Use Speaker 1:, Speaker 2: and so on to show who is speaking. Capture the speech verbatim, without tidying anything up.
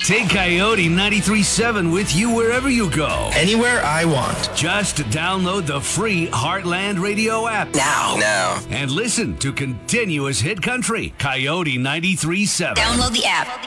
Speaker 1: Take Coyote ninety-three point seven with you wherever you go.
Speaker 2: Anywhere I want.
Speaker 1: Just download the free Heartland Radio app
Speaker 2: Now. Now.
Speaker 1: and listen to continuous hit country. Coyote ninety-three point seven.
Speaker 3: Download the app.